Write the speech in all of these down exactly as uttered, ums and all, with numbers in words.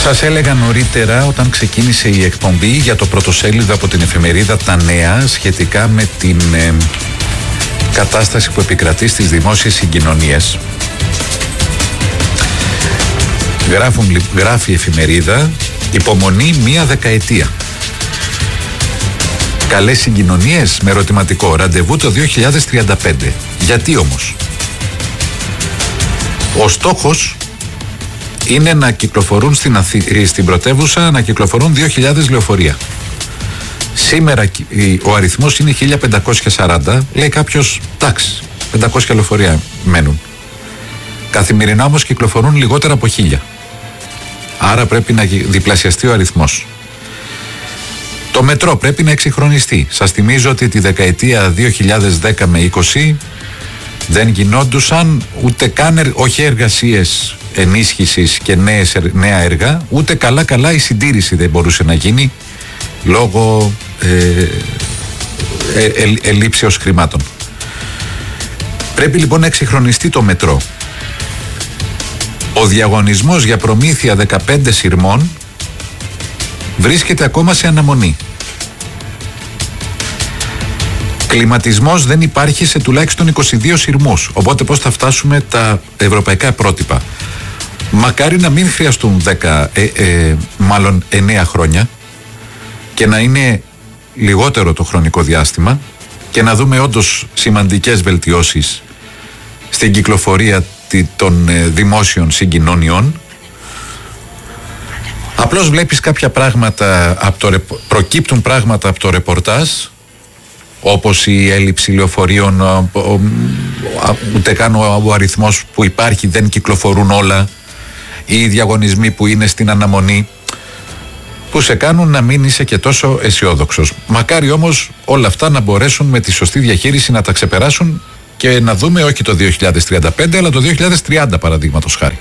Σας έλεγα νωρίτερα όταν ξεκίνησε η εκπομπή για το πρωτοσέλιδο από την εφημερίδα Τα Νέα σχετικά με την ε, κατάσταση που επικρατεί στις δημόσιες συγκοινωνίες. Γράφουν, γράφει η εφημερίδα υπομονή μία δεκαετία. Καλές συγκοινωνίες με ερωτηματικό. Ραντεβού το δύο χιλιάδες τριάντα πέντε. Γιατί όμως? Ο στόχος είναι να κυκλοφορούν στην, Αθή, στην πρωτεύουσα να κυκλοφορούν δύο χιλιάδες λεωφορεία. Σήμερα ο αριθμός είναι χίλια πεντακόσια σαράντα. Λέει κάποιος, τάξη, πεντακόσια λεωφορεία μένουν. Καθημερινά όμως κυκλοφορούν λιγότερα από χίλια. Άρα πρέπει να διπλασιαστεί ο αριθμός. Το μετρό πρέπει να εξυγχρονιστεί. Σας θυμίζω ότι τη δεκαετία δύο χιλιάδες δέκα με είκοσι δεν γινόντουσαν ούτε καν, όχι εργασίες ενίσχυσης και νέες, νέα έργα, ούτε καλά καλά η συντήρηση δεν μπορούσε να γίνει λόγω ε, ε, ε, ελλείψεως χρημάτων. Πρέπει λοιπόν να εξυγχρονιστεί το μετρό. Ο διαγωνισμός για προμήθεια δεκαπέντε σειρμών βρίσκεται ακόμα σε αναμονή. Κλιματισμός δεν υπάρχει σε τουλάχιστον είκοσι δύο σειρμούς. Οπότε πώς θα φτάσουμε τα ευρωπαϊκά πρότυπα? Μακάρι να μην χρειαστούν δέκα, ε, ε, μάλλον εννέα χρόνια και να είναι λιγότερο το χρονικό διάστημα και να δούμε όντως σημαντικές βελτιώσεις στην κυκλοφορία των ε, δημόσιων συγκοινωνιών. Απλώς βλέπεις κάποια πράγματα, από το, προκύπτουν πράγματα από το ρεπορτάζ, όπως η έλλειψη λεωφορείων, ούτε καν ο αριθμός που υπάρχει δεν κυκλοφορούν όλα, ή οι διαγωνισμοί που είναι στην αναμονή, που σε κάνουν να μην είσαι και τόσο αισιόδοξος. Μακάρι όμως όλα αυτά να μπορέσουν με τη σωστή διαχείριση να τα ξεπεράσουν και να δούμε όχι το δύο χιλιάδες τριάντα πέντε αλλά το δύο χιλιάδες τριάντα παραδείγματος χάρη.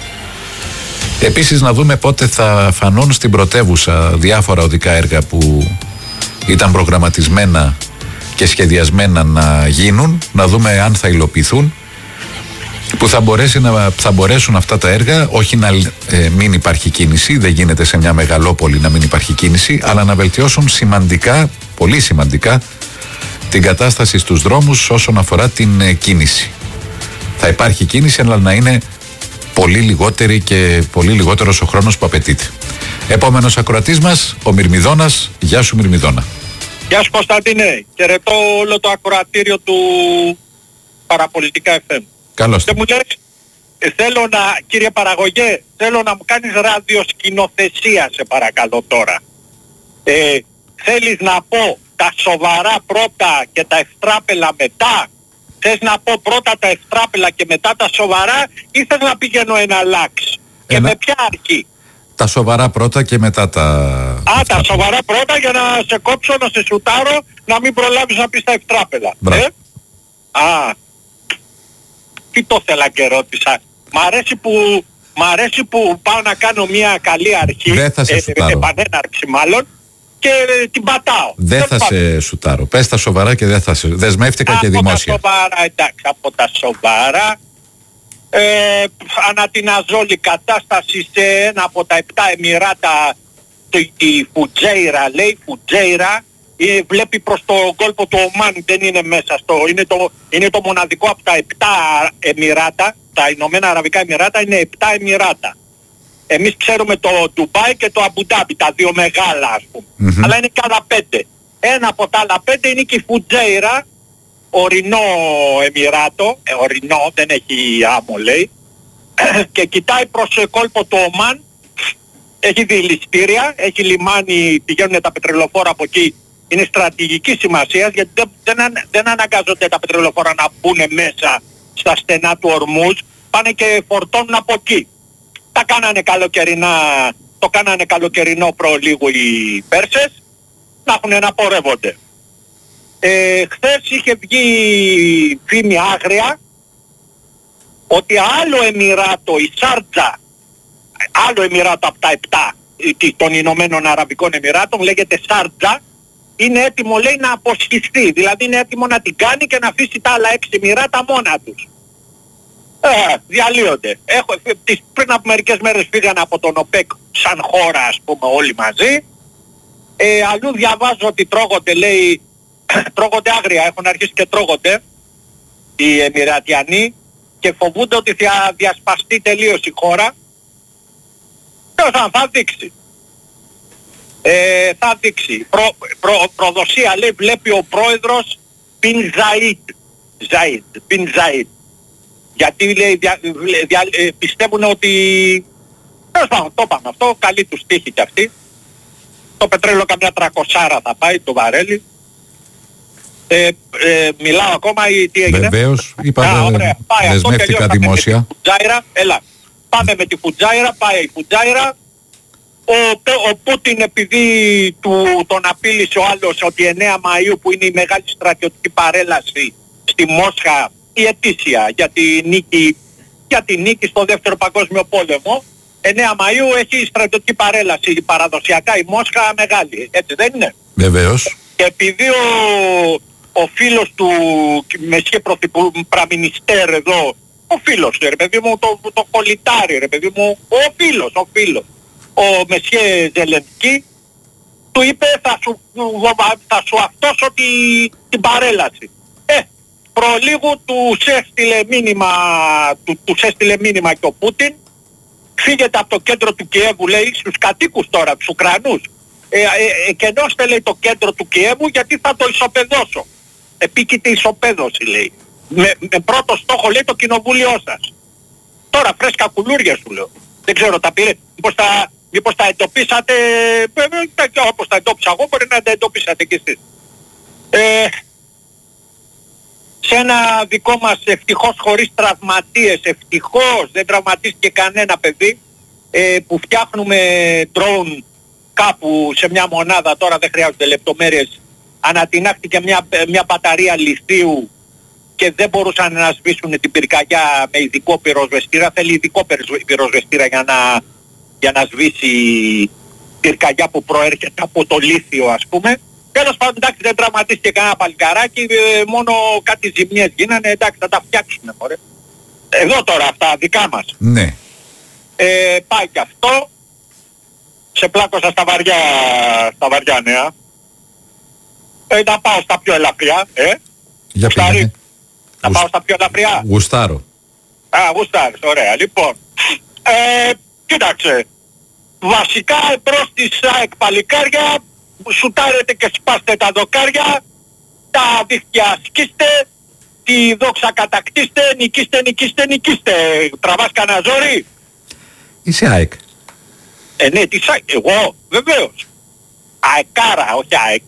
Επίσης να δούμε πότε θα φανούν στην πρωτεύουσα διάφορα οδικά έργα που ήταν προγραμματισμένα και σχεδιασμένα να γίνουν, να δούμε αν θα υλοποιηθούν, που θα, μπορέσει να, θα μπορέσουν αυτά τα έργα όχι να ε, μην υπάρχει κίνηση, δεν γίνεται σε μια μεγαλόπολη να μην υπάρχει κίνηση, αλλά να βελτιώσουν σημαντικά, πολύ σημαντικά, την κατάσταση στους δρόμους όσον αφορά την ε, κίνηση. Θα υπάρχει κίνηση, αλλά να είναι πολύ λιγότερη και πολύ λιγότερος ο χρόνος που απαιτείται. Επόμενος ακροατής μας, ο Μυρμηδόνας. Γεια σου Μυρμηδόνα. Γεια σου Κωνσταντίνε. Χαιρετώ όλο το ακροατήριο του Παραπολιτικά εφ εμ. Καλώς. Και μου λες, ε, θέλω να, κύριε Παραγωγέ, θέλω να μου κάνεις ραδιοσκηνοθεσία σε παρακαλώ τώρα. Ε, θέλεις να πω τα σοβαρά πρώτα και τα ευτράπελα μετά? Θες να πω πρώτα τα ευτράπελα και μετά τα σοβαρά, ή θες να πηγαίνω ένα λάξ? Και ένα... με ποια αρχή? Τα σοβαρά πρώτα και μετά τα... Α, τα σοβαρά πρώτα για να σε κόψω, να σε σουτάρω, να μην προλάβεις να πεις τα ευτράπελα. Ε? Α, τι το θέλα και ρώτησα. Μ' αρέσει που, μ' αρέσει που πάω να κάνω μια καλή αρχή, δεν θα σε σουτάρω. Ε, επανέναρξη μάλλον, και ε, την πατάω. Δεν, δεν θα πάω. Σε σουτάρω. Πες τα σοβαρά και δεν θα σε... Δεσμεύτηκα από και δημόσια. Από τα σοβαρά, εντάξει, από τα σοβαρά. Ε, ανατιναζόλη κατάσταση σε ένα από τα επτά εμιράτα, η Φουτζέιρα λέει, Φουτζέιρα, ε, βλέπει προς το κόλπο του Ομάν, δεν είναι μέσα στο, είναι το, είναι το μοναδικό από τα επτά εμιράτα, τα Ηνωμένα Αραβικά Εμιράτα είναι επτά εμιράτα. Εμείς ξέρουμε το Ντουμπάι και το Αμπουντάμπι, τα δύο μεγάλα ας πούμε, mm-hmm. αλλά είναι και άλλα πέντε. Ένα από τα άλλα πέντε είναι και η Φουτζέιρα, ορεινό εμιράτο, ε, ορεινό, δεν έχει άμμο λέει, και κοιτάει προς κόλπο του Ομάν, έχει δηληστήρια, έχει λιμάνι, πηγαίνουν τα πετρελοφόρα από εκεί, είναι στρατηγική σημασία γιατί δεν, δεν, δεν αναγκάζονται τα πετρελοφόρα να μπουν μέσα στα στενά του Ορμούζ, πάνε και φορτώνουν από εκεί. Τα κάνανε καλοκαιρινά, το κάνανε καλοκαιρινό προλίγου οι Πέρσες, να έχουν να πορεύονται. Ε, χθες είχε βγει φήμη άγρια ότι άλλο εμιράτο, η Σάρτζα, άλλο εμιράτο από τα επτά των Ηνωμένων Αραβικών Εμιράτων, λέγεται Σάρτζα, είναι έτοιμο λέει να αποσχιστεί, δηλαδή είναι έτοιμο να την κάνει και να αφήσει τα άλλα έξι εμιράτα μόνα τους. Ε, διαλύονται. Έχω, τις, πριν από μερικές μέρες φύγανε από τον ΟΠΕΚ σαν χώρα, ας πούμε, όλοι μαζί. Ε, αλλού διαβάζω ότι τρώγονται, λέει, τρώγονται άγρια, έχουν αρχίσει και τρώγονται οι Εμιρατιανοί και φοβούνται ότι θα διασπαστεί τελείως η χώρα. Θα, θα δείξει. Ε, θα δείξει. Προ, προ, προδοσία, λέει, βλέπει ο πρόεδρος Μπιν Ζαΐντ. Ζαΐντ, Μπιν Ζαΐντ. Γιατί, λέει, δια, δια, ε, πιστεύουν ότι... Τέλος πάντων, το είπαμε αυτό, καλή τους τύχη κι αυτή. Το πετρέλαιο καμιά τρακοσάρα θα πάει, το βαρέλι. Ε, ε, μιλάω ακόμα ή τι έγινε? Βεβαίως, είπα, δεσμεύτηκα δημόσια. Φουτζάιρα, έλα. Πάμε με τη Φουτζάιρα, πάει η Φουτζάιρα. Ο, ο Πούτιν, επειδή του, τον απείλησε ο άλλος ότι εννέα Μαΐου, που είναι η μεγάλη στρατιωτική παρέλαση στη Μόσχα, η ετήσια για τη νίκη, για τη νίκη στο δεύτερο παγκόσμιο πόλεμο, εννέα Μαΐου έχει στρατιωτική παρέλαση παραδοσιακά η Μόσχα μεγάλη, έτσι δεν είναι? Βεβαίως. Και επειδή ο, ο φίλος του Μεσχέ Πρωθυπουργού Πραμινιστέρ εδώ, ο φίλος του, ρε παιδί μου, το, το κολλητάρι, ρε παιδί μου, ο φίλος, ο φίλος, ο Μεσχέ Ζελενσκί, του είπε θα σου, θα σου αυτόσω τη, την παρέλαση. Ε, προλίγου τους έστειλε μήνυμα, του, τους έστειλε μήνυμα και ο Πούτιν, φύγετε από το κέντρο του Κιέβου, λέει, στους κατοίκους τώρα, τους Ουκρανούς. Ε, ε, ε, κενώστε, λέει, το κέντρο του Κιέβου γιατί θα το ισοπεδώσω. Επίκειται ισοπαίδωση, λέει. Με, με πρώτο στόχο, λέει, το κοινοβούλιο σας. Τώρα φρέσκα κουλούρια σου λέω. Δεν ξέρω, τα πήρε. Μήπως τα, μήπως τα εντοπίσατε, ε, όπως τα εντόπισα εγώ, μπορεί να τα εντοπίσατε κι εσείς. Ε, σε ένα δικό μας, ευτυχώς χωρίς τραυματίες, ευτυχώς δεν τραυματίστηκε κανένα παιδί, ε, που φτιάχνουμε drone κάπου σε μια μονάδα, τώρα δεν χρειάζονται λεπτομέρειες, ανατινάχθηκε μια, μια μπαταρία λιθίου και δεν μπορούσαν να σβήσουν την πυρκαγιά με ειδικό πυροσβεστήρα. Θέλει ειδικό πυροσβεστήρα για να, για να σβήσει πυρκαγιά που προέρχεται από το λίθιο, ας πούμε. Τέλος πάντων, εντάξει, δεν τραυματίστηκε κανένα παλικαράκι, μόνο κάτι ζημιές γίνανε, εντάξει, θα τα φτιάξουμε, μωρέ. Εδώ τώρα αυτά, δικά μας. Ναι. Ε, πάει και αυτό. Σε πλάκωσα στα βαριά, στα βαριά νέα. Ε, να πάω στα πιο ελαφριά, ε. Για πήγαινε. Να Γουσ... πάω στα πιο ελαφριά. Γουστάρω. Α, γουστάρεις, ωραία. Λοιπόν, ε, κοίταξε. Βασικά εμπρός της ΑΕΚ παλικάρια, σουτάρετε και σπάστε τα δοκάρια, τα δίχτυα σκίστε, τη δόξα κατακτήστε, νικήστε, νικήστε, νικήστε. Τραβάς κανένα ζόρι? Είσαι ΑΕΚ. Ε, ναι, τι ΑΕΚ, εγώ, βεβαίως. ΑΕΚάρα, όχι ΑΕΚ.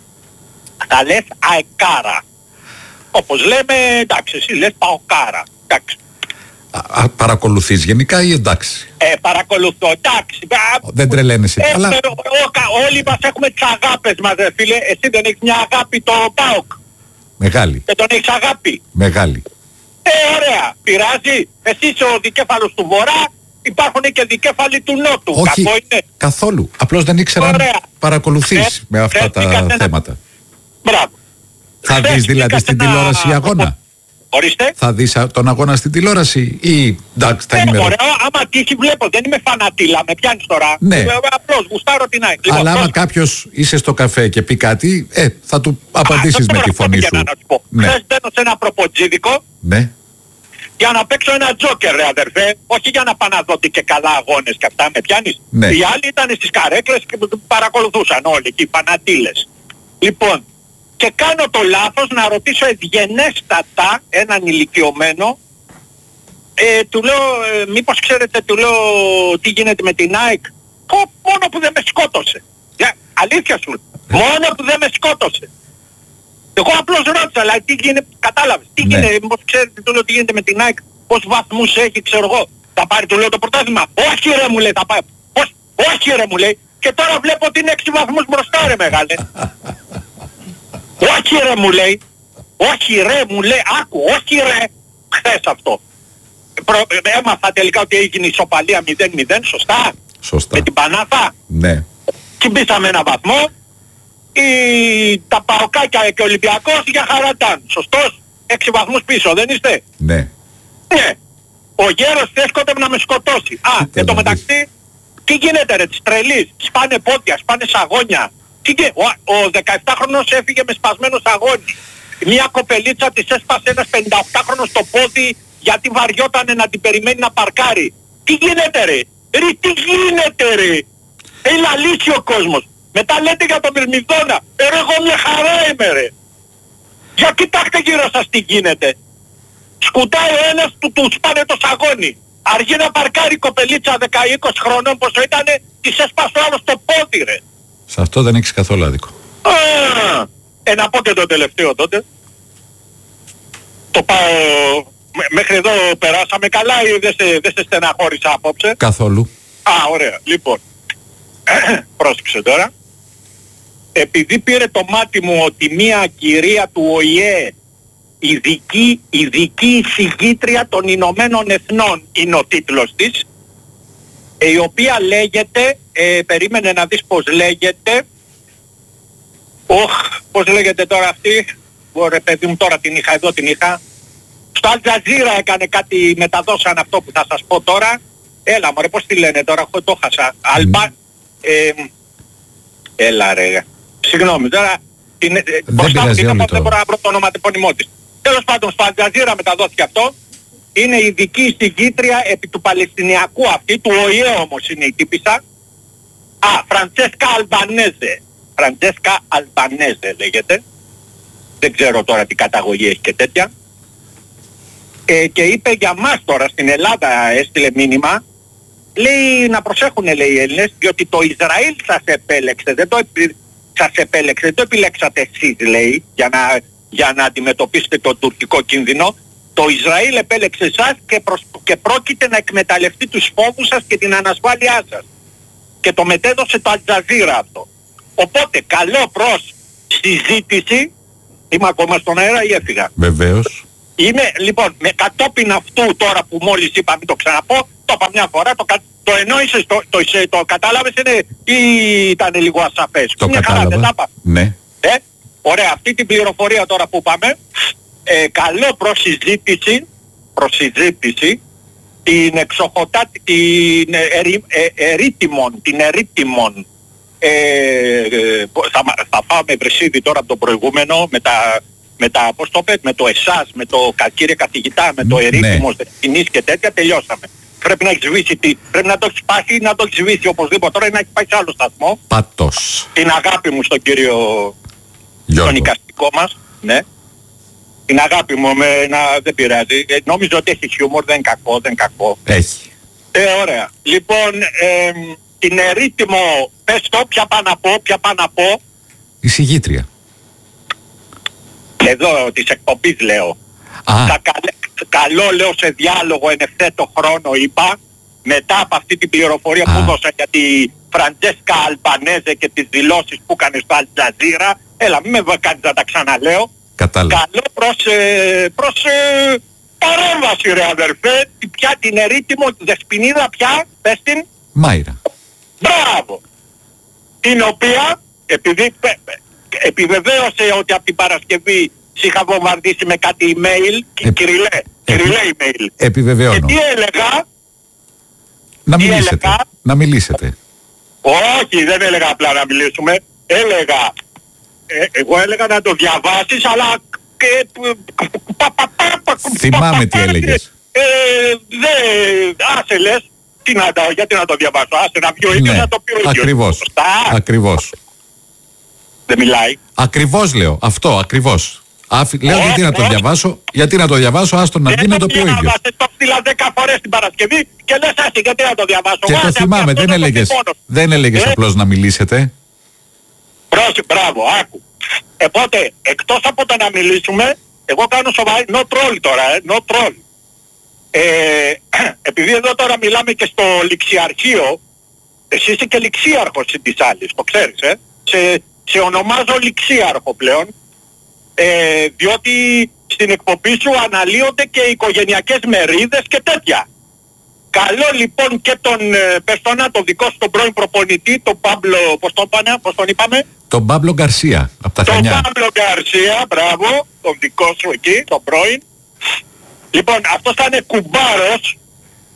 Θα λες ΑΕΚάρα. Όπως λέμε, εντάξει, εσύ λες ΠΑΟΚάρα. Εντάξει. Α, α, παρακολουθείς γενικά ή εντάξει? Ε, παρακολουθώ, εντάξει. Δεν τρελαίνεσαι. Ε, αλλά... ε, ο, ο, όλοι μας έχουμε τις αγάπες μας, ρε φίλε. Εσύ δεν έχεις μια αγάπη το ΠΑΟΚ? Μεγάλη. Δεν τον έχεις αγάπη? Μεγάλη. Ε, ωραία. Πειράζει. Εσύ είσαι ο δικέφαλος του Βορρά, υπάρχουν και δικέφαλοι του Νότου. Όχι, κακό είναι? καθόλου. Απλώς δεν ήξερα αν παρακολουθείς ε, με αυτά τα ένα... θέματα. Μπράβο. Θα δεις δηλαδή στην ένα... τηλεόραση αγώνα? Ορίστε. Θα δεις τον αγώνα στην τηλεόραση ή εντάξει θα είναι... ενημερώ? Ωραία, άμα τύχει βλέπω, δεν είμαι φανατήλα, με πιάνεις τώρα. Ναι. Ε, απλώς γουστάρω την ΑΕΚ. Αλλά άμα κάποιος είσαι στο καφέ και πει κάτι, ε, θα του απαντήσεις με τη φωνή σου. Να σου πω. Ναι. Χθες μπαίνω σε ένα προποτζίδικο. Ναι. Για να παίξω ένα τζόκερ, ρε αδερφέ, όχι για να πάω να δω τι και καλά αγώνες και αυτά, με πιάνεις? Ναι. Οι άλλοι ήταν στις καρέκλες και παρακολουθούσαν όλοι εκεί, οι φανατήλες. Λοιπόν, και κάνω το λάθος να ρωτήσω ευγενέστατα έναν ηλικιωμένο, ε, του λέω, ε, μήπως ξέρετε, του λέω, τι γίνεται με την ΑΕΚ? Πω, μόνο που δεν με σκότωσε. Για, αλήθεια σου, μόνο που δεν με σκότωσε. Εγώ απλώς ρώτησα, αλλά τι γίνεται, κατάλαβες, τι Ναι. γίνεται, μήπως ξέρετε, του λέω, τι γίνεται με την ΑΕΚ, πόσους βαθμούς έχει, ξέρω εγώ, θα πάρει, του λέω, το πρωτάθλημα? Όχι ρε μου λέει, θα πάρει. Πώς, όχι ρε μου λέει, και τώρα βλέπω ότι είναι έξι βαθμούς μπροστά ρε μεγάλε. Όχι ρε μου λέει, όχι ρε μου λέει, άκου, όχι ρε, χθες αυτό. Προ, έμαθα τελικά ότι έγινε ισοπαλία μηδέν μηδέν, σωστά? Σωστά. Με την Πανάθα. Ναι. Κυμπήσαμε ένα βαθμό. Η, τα Παοκάκια και ο Ολυμπιακός για χαρατάν. Σωστός? Έξι βαθμούς πίσω, δεν είστε? Ναι. Ναι. Ο γέρος θέσκονται να με σκοτώσει. Α, εν τω μεταξύ, τι γίνεται ρε, της τρελής, σπάνε πόδια, σπάνε σαγόνια. Τι γίνεται, ο, ο δεκαεπτάχρονος έφυγε με σπασμένο σαγόνι. Μια κοπελίτσα της έσπασε ένας πενηνταοκτάχρονος στο πόδι γιατί βαριότανε να την περιμένει να παρκάρει. Τι γίνεται ρε, ρε τι γίνεται ρε. Έχει λαλήσει ο κόσμος. Μετά λέτε για τον Μυρμηδόνα. Ε, ρε, εγώ μια χαρά είμαι ρε. Για κοιτάξτε γύρω σας τι γίνεται. Σκουτάει ο ένας του, του σπάνε το σαγόνι. Αργεί να παρκάρει η κοπελίτσα δέκα είκοσι χρονών πόσο ήτανε, της έσπασε ο άλλος το πόδι ρε. Σε αυτό δεν έχεις καθόλου άδικο. Α, ε, να πω και το τελευταίο τότε. Το πάω... Μέχρι εδώ περάσαμε καλά ή δεν σε, δεν σε στεναχώρησα απόψε? Καθόλου. Α, ωραία. Λοιπόν, πρόσεξε τώρα. Επειδή πήρε το μάτι μου ότι μία κυρία του Ο Η Ε, ειδική, ειδική εισηγήτρια των Ηνωμένων Εθνών είναι ο τίτλος της, η οποία λέγεται, ε, περίμενε να δεις πως λέγεται, οχ, πως λέγεται τώρα αυτή, ωραία παιδί μου τώρα την είχα, εδώ την είχα, στο Al Jazeera έκανε κάτι, μεταδώσαν αυτό που θα σας πω τώρα, έλα μωρέ πώς τη λένε τώρα, εγώ το χάσα, mm. Αλμπα, ε, έλα ρε, συγγνώμη τώρα, την, δεν πειράζει όλοι δεν μπορώ να βρω το όνομα τεπώνυμό της. Τέλος πάντων στο Al Jazeera μεταδόθηκε αυτό, είναι ειδική εισηγήτρια επί του Παλαιστινιακού αυτή, του Ο Η Ε όμως είναι η τύπισσα. Α, Φραντσέσκα Αλμπανέζε. Φραντσέσκα Αλμπανέζε λέγεται. Δεν ξέρω τώρα τι καταγωγή έχει και τέτοια. Ε, και είπε για μας τώρα στην Ελλάδα, έστειλε μήνυμα, λέει να προσέχουν λέει οι Έλληνες, διότι το Ισραήλ σας επέλεξε, δεν το, επι... σας επέλεξε, δεν το επιλέξατε εσείς λέει, για να, για να αντιμετωπίσετε το τουρκικό κίνδυνο. Το Ισραήλ επέλεξε εσάς και, προσ... και πρόκειται να εκμεταλλευτεί τους φόβους σας και την ανασφάλειά σας. Και το μετέδωσε το Al Jazeera αυτό. Οπότε καλό προς συζήτηση. Είμαι ακόμα στον αέρα ή έφυγα? Βεβαίως. Είμαι λοιπόν με κατόπιν αυτού τώρα που μόλις είπα, μην το ξαναπώ, το είπα μια φορά, το, κα... το εννοείσαι, το, το, το, το κατάλαβες είναι, ή ήταν λίγο ασαφές? Το είναι κατάλαβα. Χαρά, δεν ναι. Ε, ωραία, αυτή την πληροφορία τώρα που είπαμε, ε, καλό προς συζήτηση, προς συζήτηση, την εξοχοτά, την ερή, ε, ερήτημον, την ερήτημον, ε, ε, θα, θα φάμε βρεσίδι τώρα από το προηγούμενο, με τα, με τα, πώς το πες, με το εσάς, με το κύριε καθηγητά, με το ερήτημος, ναι. Δεσποινής και τέτοια, τελειώσαμε. Πρέπει να έχει σβήσει, πρέπει να το έχει σπάσει ή να το έχει σβήσει οπωσδήποτε, τώρα ή να έχει πάει σε άλλο σταθμό. Πάτος. Την αγάπη μου στον κύριο, Γιώργο. τον οικαστικό μας, ναι. Την αγάπη μου, με, να, δεν πειράζει. Ε, νόμιζω ότι έχει χιούμορ, δεν είναι κακό, δεν είναι κακό. Έχει. Ε, ωραία. Λοιπόν, ε, την ερήτημο, πες το, ποια πάω να πω, ποια πάω να πω. Η συγγήτρια. Εδώ, της εκπομπής λέω. Α. Θα καλέ, καλό λέω σε διάλογο εν ευθέτω χρόνο είπα, μετά από αυτή την πληροφορία Α. που έδωσα για τη Φραντσέσκα Αλμπανέζε και τις δηλώσεις που έκανε στο Al Jazeera. Έλα, μην με κάνεις να τα ξαναλέω. Κατάλαβα. Καλό προς, ε, προς ε, παρέμβαση ρε αδερφέ, πια την ερήτημο Δεσποινίδα πια, πες την. Μάιρα. Μπράβο. Την οποία, επειδή πε, πε, επιβεβαίωσε ότι από την Παρασκευή σε είχα βομβαρδίσει με κάτι email, ε, κυριλέ, επι, κυριλέ email. Επιβεβαιώνω. Και τι έλεγα. Να τι μιλήσετε. Έλεγα, να μιλήσετε. Όχι, δεν έλεγα απλά να μιλήσουμε. Έλεγα, ε, εγώ έλεγα να το διαβάσεις, αλλά... Και, πα, πα, πα, πα, θυμάμαι τι έλεγες. Ε, δε, άσε λες, τι να, γιατί να το διαβάσω, άσε να βγει ο ίδιος, ναι, να το πει ο ίδιος. Ακριβώς, ακριβώς. Δεν μιλάει. Ακριβώς λέω, αυτό, ακριβώς. Άφη, λέω όχι, γιατί να το όχι. διαβάσω, γιατί να το διαβάσω, άστον να βγει να το πει ο ίδιος. Το στείλα δέκα φορές την Παρασκευή και λες άσε γιατί να το διαβάσω. Και το θυμάμαι, δεν έλεγες, δεν έλεγες ε? απλώς να μιλήσετε. Πρόσεχε, μπράβο, άκου. Οπότε, εκτός από το να μιλήσουμε, εγώ κάνω σοβαρή, no troll τώρα, ε, no troll. Ε, επειδή εδώ τώρα μιλάμε και στο ληξιαρχείο, εσύ είσαι και ληξίαρχος της άλλης, το ξέρεις, ε. Σε, σε ονομάζω ληξίαρχο πλέον, ε, διότι στην εκπομπή σου αναλύονται και οικογενειακές μερίδες και τέτοια. Καλό λοιπόν και τον ε, Πεστόνα, τον δικό σου τον πρώην προπονητή, τον Πάμπλο, πώς τον, πάνε, πώς τον είπαμε? Τον Πάμπλο Γκαρσία, από τα τον Χανιά. Τον Πάμπλο Γκαρσία, μπράβο, τον δικό σου εκεί, τον πρώην. Λοιπόν, αυτός θα είναι κουμπάρος,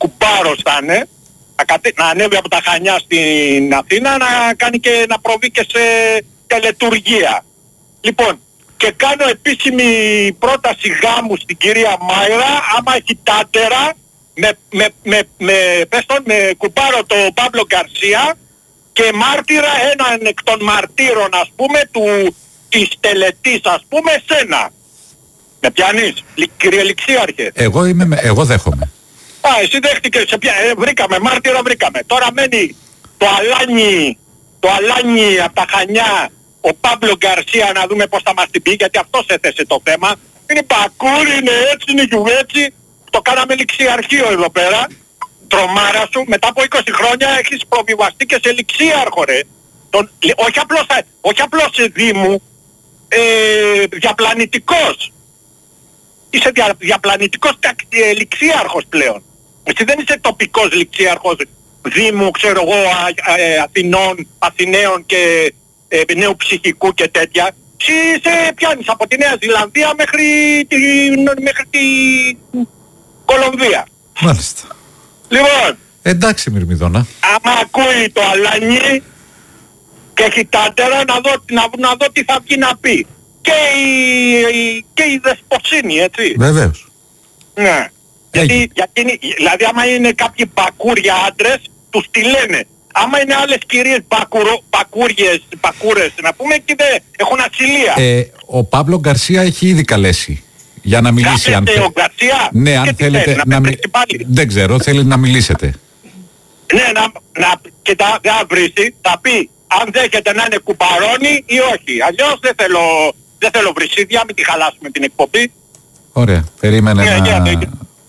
κουμπάρος θα είναι, να, κατε... να ανέβει από τα Χανιά στην Αθήνα, να κάνει και να προβεί και σε τελετουργία. Λοιπόν, και κάνω επίσημη πρόταση γάμου στην κυρία Μάιρα, άμα έχει τάτερα, με, με, με, με, πες τον, με κουμπάρο το Παύλο Γκαρσία και μάρτυρα έναν εκ των μαρτύρων, ας πούμε, του, της τελετής, ας πούμε, σένα. Με πιάνεις, κύριε Ληξίαρχε? Εγώ, είμαι, εγώ δέχομαι. Α, εσύ δέχτηκες, σε πια, ε, βρήκαμε, μάρτυρα βρήκαμε. Τώρα μένει το αλάνι, το αλάνι από τα Χανιά, ο Παύλο Γκαρσία, να δούμε πώς θα μας την πει, γιατί αυτός έθεσε το θέμα. Είναι πακούρι, είναι έτσι, είναι γιουβέτσι. Το κάναμε ληξιαρχείο εδώ πέρα. Τρομάρα σου, μετά από είκοσι χρόνια έχεις προβιβαστεί και σε ληξίαρχο, ρε. Τον, όχι απλώς, όχι απλώς σε δήμου, ε, διαπλανητικός. Είσαι δια, διαπλανητικός ε, ληξίαρχος πλέον. Εσύ δεν είσαι τοπικός ληξίαρχος δήμου, ξέρω εγώ, α, ε, Αθηνών, Αθηναίων και ε, νέου ψυχικού και τέτοια. Εσύ σε πιάνεις από τη Νέα Ζηλανδία μέχρι την, μέχρι την Κολομβία. Μάλιστα. Λοιπόν, εντάξει Μυρμηδόνα. άμα ακούει το αλάνι και έχει τάτερα, να δω, να, να δω τι θα βγει να πει. Και η, η, και η δεσποσύνη, έτσι. Βεβαίως. Ναι. Γιατί, γιατί, δηλαδή άμα είναι κάποιοι μπακούρια άντρες, τους τη λένε. Άμα είναι άλλες κυρίες μπακουρο, μπακούριες, μπακούρες, να πούμε, εκεί δεν έχουν ασυλία. Ε, ο Παύλο Γκαρσία έχει ήδη καλέσει για να μιλήσει. Αν θε... ο Γκαρσία. Ναι, αν θέλετε θέλει, να, να μι... Δεν ξέρω, θέλει να μιλήσετε. Ναι, να, να κοιτά, δεν θα βρίσει, θα πει αν δέχεται να είναι κουπαρόνι ή όχι. Αλλιώς δεν θέλω, δεν θέλω βρυσίδια, μην τη χαλάσουμε την εκπομπή. Ωραία, περίμενε yeah, να yeah, yeah.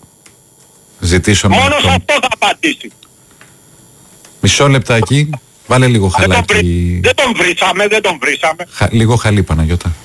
ζητήσω... Μόνος τον... αυτό θα απαντήσει. Μισό λεπτάκι, βάλε λίγο χαλάκι. Δεν τον, βρι... δεν τον βρίσαμε, δεν τον βρίσαμε. Χα... Λίγο χαλί, Παναγιώτα.